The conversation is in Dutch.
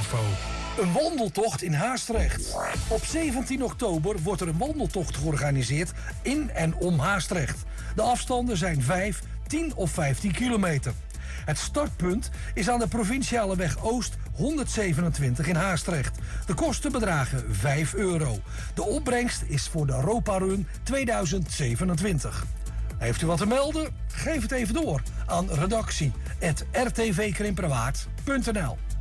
info. Een wandeltocht in Haastrecht. Op 17 oktober wordt er een wandeltocht georganiseerd in en om Haastrecht. De afstanden zijn 5, 10 of 15 kilometer. Het startpunt is aan de Provinciale weg Oost 127 in Haastrecht. De kosten bedragen €5. De opbrengst is voor de Europa Run 2027. Heeft u wat te melden? Geef het even door aan redactie@rtvkrimperwaard.nl.